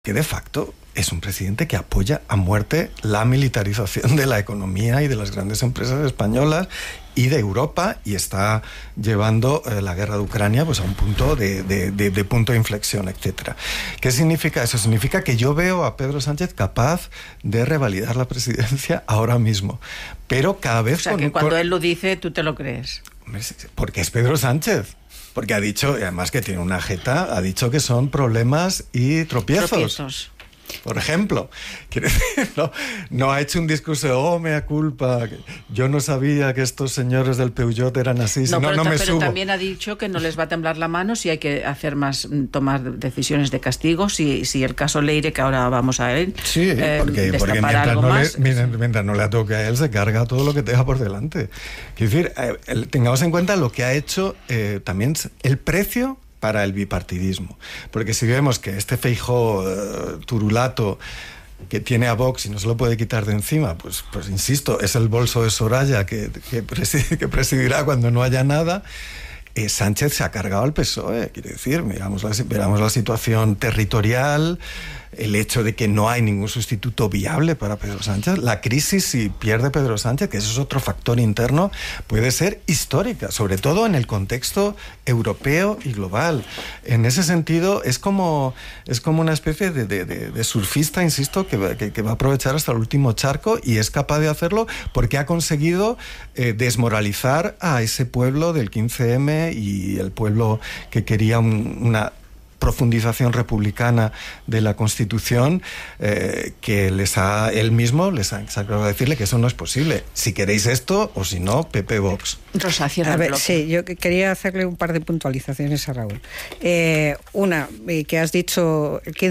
que de facto es un presidente que apoya a muerte la militarización de la economía y de las grandes empresas españolas y de Europa, y está llevando la guerra de Ucrania pues a un punto de punto de inflexión, etcétera. ¿Qué significa eso? Significa que yo veo a Pedro Sánchez capaz de revalidar la presidencia ahora mismo, pero cada vez... O sea, que cuando él lo dice, tú te lo crees. Porque es Pedro Sánchez. Porque ha dicho, y además que tiene una jeta, ha dicho que son problemas y tropiezos. Por ejemplo, quiere decir, no ha hecho un discurso de mea culpa, yo no sabía que estos señores del Peugeot eran así, pero también ha dicho que no les va a temblar la mano si hay que tomar decisiones de castigo, si el caso Leire, que ahora vamos a él. Sí, porque mientras no le toque a él, se carga todo lo que tenga por delante. Quiero decir, tengamos en cuenta lo que ha hecho también el precio para el bipartidismo. Porque si vemos que este Feijóo turulato que tiene a Vox y no se lo puede quitar de encima, pues insisto, es el bolso de Soraya que presidirá cuando no haya nada. Sánchez se ha cargado al PSOE, quiere decir, veamos la situación territorial, el hecho de que no hay ningún sustituto viable para Pedro Sánchez, la crisis si pierde Pedro Sánchez, que eso es otro factor interno, puede ser histórica, sobre todo en el contexto europeo y global. En ese sentido, es como una especie de surfista, insisto, que va a aprovechar hasta el último charco, y es capaz de hacerlo porque ha conseguido desmoralizar a ese pueblo del 15M y el pueblo que quería una profundización republicana de la Constitución, que él mismo les ha sacado a decirle que eso no es posible. Si queréis esto, o si no, PP Vox. Rosa, cierra el bloque. Sí, yo quería hacerle un par de puntualizaciones a Raúl. Una, que has dicho, el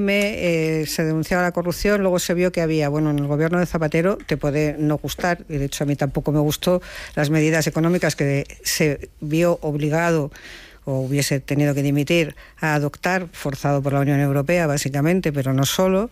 15M se denunciaba la corrupción, luego se vio que había, en el gobierno de Zapatero, te puede no gustar, y de hecho a mí tampoco me gustó, las medidas económicas que se vio obligado o hubiese tenido que dimitir a adoptar, forzado por la Unión Europea básicamente, pero no solo,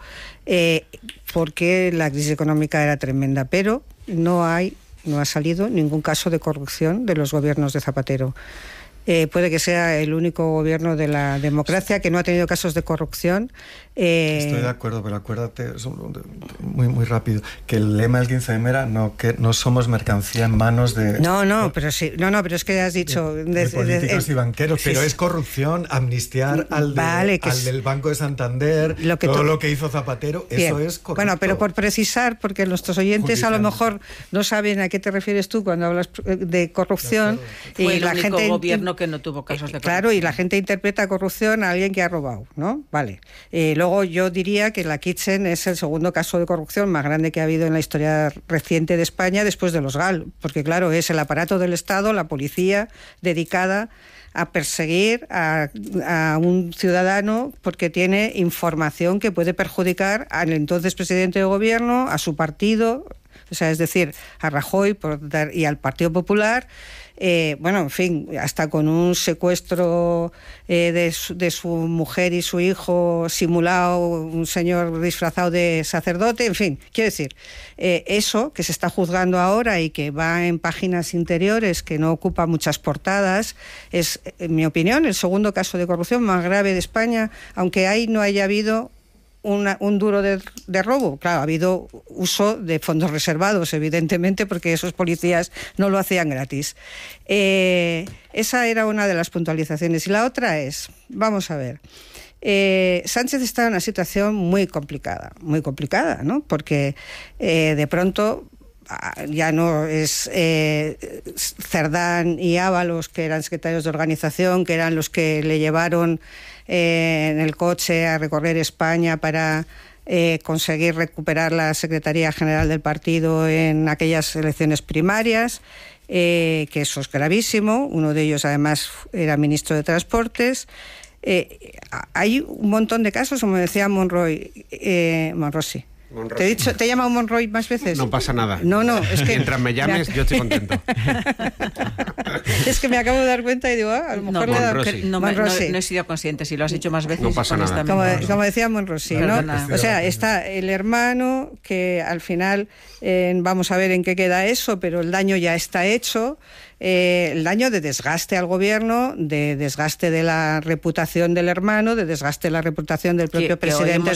porque la crisis económica era tremenda, pero no ha salido ningún caso de corrupción de los gobiernos de Zapatero. Puede que sea el único gobierno de la democracia que no ha tenido casos de corrupción. Estoy de acuerdo, pero acuérdate, muy, muy rápido, que el lema del 15M era que no somos mercancía en manos de... pero es que has dicho... de políticos y banqueros, pero es corrupción, amnistiar al del Banco de Santander, todo lo que hizo Zapatero, bien. Eso es corrupto. Bueno, pero por precisar, porque nuestros oyentes a lo mejor no saben a qué te refieres tú cuando hablas de corrupción, y la gente... gobierno que no tuvo casos de corrupción. Claro, y la gente interpreta corrupción a alguien que ha robado, ¿no? Vale. Luego yo diría que la Kitchen es el segundo caso de corrupción más grande que ha habido en la historia reciente de España después de los GAL, porque claro, es el aparato del Estado, la policía dedicada a perseguir a un ciudadano porque tiene información que puede perjudicar al entonces presidente de gobierno, a su partido, o sea, es decir, a Rajoy y al Partido Popular. En fin, hasta con un secuestro de su mujer y su hijo simulado, un señor disfrazado de sacerdote, en fin, quiero decir, eso que se está juzgando ahora y que va en páginas interiores, que no ocupa muchas portadas, es, en mi opinión, el segundo caso de corrupción más grave de España, aunque ahí no haya habido un duro de robo. Claro, ha habido uso de fondos reservados, evidentemente, porque esos policías no lo hacían gratis. Esa era una de las puntualizaciones. Y la otra es, vamos a ver, Sánchez está en una situación muy complicada, ¿no? Porque de pronto ya no es Cerdán y Ábalos, que eran secretarios de organización, que eran los que le llevaron en el coche a recorrer España para conseguir recuperar la Secretaría General del partido en aquellas elecciones primarias, que eso es gravísimo. Uno de ellos además era ministro de Transportes. Hay un montón de casos, como decía Monroy, sí. ¿Te he llamado Monroy más veces? No pasa nada. No, es que... Mientras me llames, yo estoy contento. Es que me acabo de dar cuenta y digo, a lo mejor no he sido consciente, si lo has hecho más veces. No pasa nada. Como decía Monrosí, ¿no? O sea, está el hermano que al final vamos a ver en qué queda eso, pero el daño ya está hecho. El daño de desgaste al gobierno, de desgaste de la reputación del hermano, de desgaste de la reputación del propio presidente